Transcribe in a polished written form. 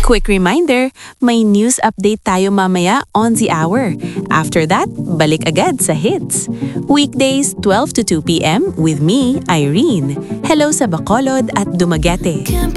Quick reminder, may news update tayo mamaya on the hour. After that, balik agad sa hits. Weekdays 12 to 2 p.m. with me, Irene. Hello sa Bacolod at Dumaguete.